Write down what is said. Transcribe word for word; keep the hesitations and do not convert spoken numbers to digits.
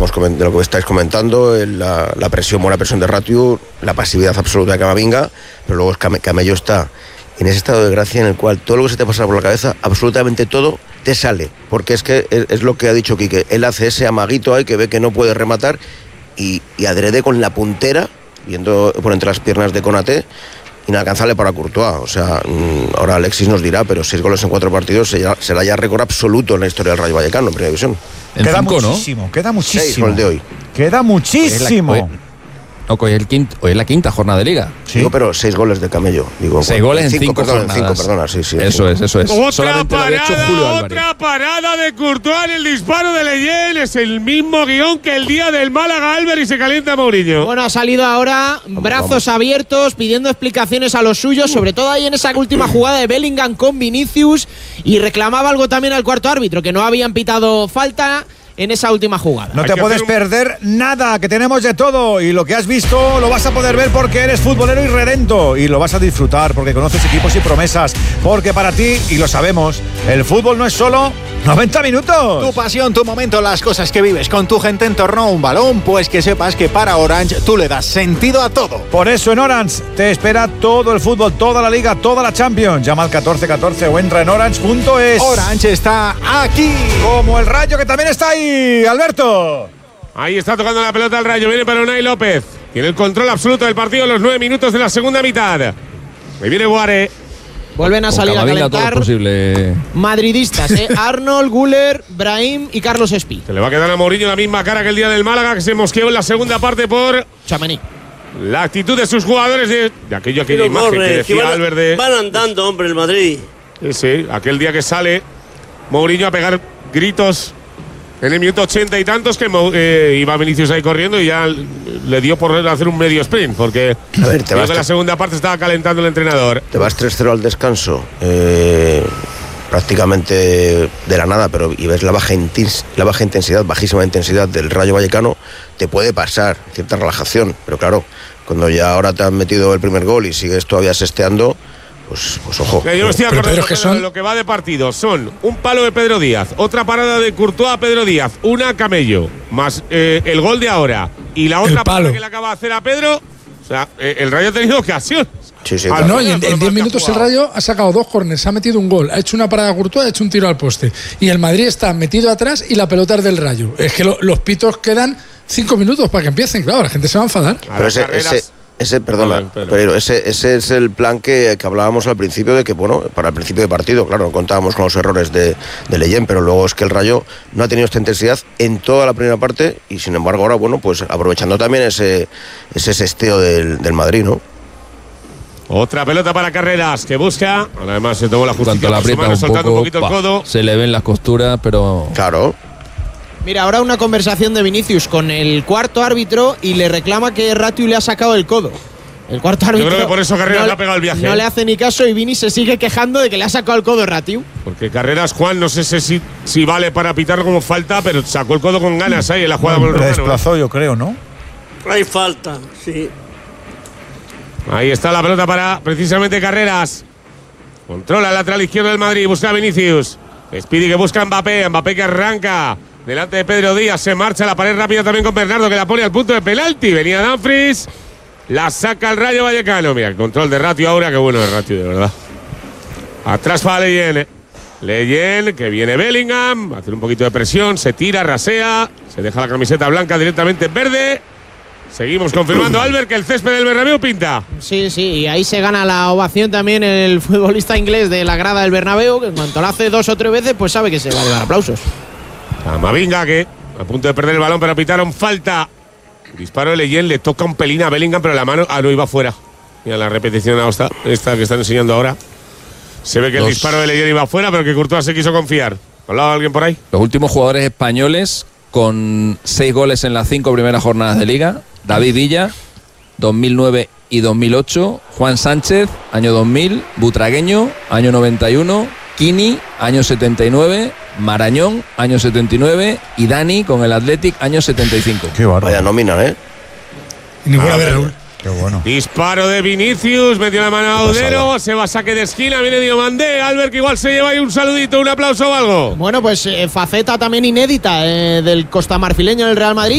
estamos de lo que estáis comentando, la, la presión, buena presión de Ratiu, la pasividad absoluta de Camavinga, pero luego es Cam- Camello está en ese estado de gracia en el cual todo lo que se te pasa por la cabeza, absolutamente todo, te sale. Porque es que es, es lo que ha dicho Quique. Él hace ese amaguito ahí que ve que no puede rematar y, y adrede con la puntera, viendo por entre las piernas de Konaté, inalcanzable para Courtois. O sea, ahora Alexis nos dirá, pero seis goles en cuatro partidos será, será ya récord absoluto en la historia del Rayo Vallecano en Primera División. Queda cinco, muchísimo, ¿no? Queda muchísimo. Seis con el de hoy. Queda muchísimo. Hoy es, la, hoy, hoy es, el quinto, hoy es la quinta jornada de Liga. Sí. Digo, pero seis goles de Camello. Digo, seis goles en cinco, cinco perdón, jornadas. Cinco, perdona, sí, sí. Eso cinco. es, eso es. Otra Solamente parada, lo había hecho Julio Álvarez. otra parada de Courtois en el disparo de Leyen. Es el mismo guión que el día del Málaga, Albert, y se calienta Mourinho. Bueno, ha salido ahora, vamos, brazos vamos. abiertos, pidiendo explicaciones a los suyos, sobre todo ahí en esa última jugada de Bellingham con Vinicius, y reclamaba algo también al cuarto árbitro, que no habían pitado falta en esa última jugada. No te puedes un... perder nada, que tenemos de todo, y lo que has visto lo vas a poder ver porque eres futbolero y redento, y lo vas a disfrutar porque conoces equipos y promesas, porque para ti, y lo sabemos, el fútbol no es solo noventa minutos. Tu pasión, tu momento, las cosas que vives con tu gente en torno a un balón, pues que sepas que para Orange tú le das sentido a todo. Por eso en Orange te espera todo el fútbol, toda la Liga, toda la Champions. Llama al catorce catorce o entra en orange punto es. Orange está aquí. Como el Rayo, que también está ahí, Alberto. Ahí está tocando la pelota el Rayo, viene para Unai López. Tiene el control absoluto del partido en los nueve minutos de la segunda mitad. Ahí viene Guare. Vuelven a Con salir Camavinga, a calentar todo posible. madridistas, ¿eh? Arnold, Güler, Brahim y Carlos Espí. Se le va a quedar a Mourinho la misma cara que el día del Málaga, que se mosqueó en la segunda parte por Tchouaméni. La actitud de sus jugadores, de, de aquello, aquella imagen corre, que decía que van, Albert de… Van andando, hombre, el Madrid. Sí, sí, aquel día que sale Mourinho a pegar gritos en el minuto ochenta y tantos, que eh, iba Vinicius ahí corriendo y ya le dio por hacer un medio sprint, porque a ver, te vas en la segunda parte estaba calentando el entrenador. Te vas tres cero al descanso, eh, prácticamente de la nada, pero y ves la baja, intens- la baja intensidad, bajísima intensidad del Rayo Vallecano, te puede pasar cierta relajación, pero claro, cuando ya ahora te han metido el primer gol y sigues todavía sesteando, Pues, pues ojo. Yo no estoy pero, acordando pero que son... de lo que va de partido. Son un palo de Pedro Díaz, otra parada de Courtois a Pedro Díaz, una a Camello, más eh, el gol de ahora y la otra parada que le acaba de hacer a Pedro. O sea, eh, el Rayo ha tenido ocasión. Sí, sí, ah, claro. no, y en diez minutos el Rayo ha sacado dos córneres, ha metido un gol, ha hecho una parada a Courtois, ha hecho un tiro al poste. Y el Madrid está metido atrás y la pelota es del Rayo. Es que lo, los pitos quedan cinco minutos para que empiecen. Claro, la gente se va a enfadar. Pero ese, ese, ese, perdona, pero ese, ese es el plan que, que hablábamos al principio de que, bueno, para el principio de partido, claro, no contábamos con los errores de, de Leyen, pero luego es que el Rayo no ha tenido esta intensidad en toda la primera parte y sin embargo ahora, bueno, pues aprovechando también ese, ese sesteo del, del Madrid, ¿no? Otra pelota para Carreras, que busca. Además se tomó la justicia, la aprieta mano, un soltando poco, un poquito pa, el codo. Se le ven las costuras, pero… Claro. Mira, ahora una conversación de Vinicius con el cuarto árbitro y le reclama que Ratiu le ha sacado el codo. El cuarto árbitro… Yo creo que por eso Carreras no, le ha pegado el viaje. No le hace ni caso y Vini se sigue quejando de que le ha sacado el codo Ratiu. Porque Carreras, Juan, no sé si, si vale para pitar como falta, pero sacó el codo con ganas ahí en la jugada no, con el romano. Le desplazó, ¿eh? Yo creo, ¿no? Hay falta, sí. Ahí está la pelota para precisamente Carreras. Controla el lateral izquierdo del Madrid, busca a Vinicius. Speedy que busca a Mbappé, Mbappé que arranca delante de Pedro Díaz, se marcha a la pared rápida también con Bernardo, que la pone al punto de penalti. Venía Dumfries, la saca el Rayo Vallecano. Mira, el control de Ratiu ahora, qué bueno es Ratiu, de verdad. Atrás para Leyen. Leyen, que viene Bellingham, va a hacer un poquito de presión, se tira, rasea, se deja la camiseta blanca directamente en verde. Seguimos confirmando, Albert, que el césped del Bernabéu pinta. Sí, sí, y ahí se gana la ovación también el futbolista inglés de la grada del Bernabéu, que en cuanto lo hace dos o tres veces, pues sabe que se va a llevar aplausos. Camavinga, que a punto de perder el balón, pero pitaron falta. Disparo de Leyen, le toca un pelín a Bellingham, pero la mano, ah, no iba fuera. Mira la repetición esta, esta que están enseñando ahora. Se ve que Los, el disparo de Leyen iba fuera, pero que Courtois se quiso confiar. ¿Hablaba alguien por ahí? Los últimos jugadores españoles con seis goles en las cinco primeras jornadas de Liga: David Villa, dos mil nueve y dos mil ocho, Juan Sánchez, año dos mil, Butragueño, año noventa y uno, Kini, año setenta y nueve, Marañón, año setenta y nueve, y Dani con el Athletic, año setenta y cinco. Qué bárbaro. Vaya nómina, ¿eh? Y ninguna Ah, vez, Raúl. Qué bueno. Disparo de Vinicius, metió la mano a Audero, se va a saque de esquina, viene Diomandé, Albert, que igual se lleva ahí un saludito, un aplauso o algo. Bueno, pues eh, faceta también inédita eh, del costamarfileño del Real Madrid.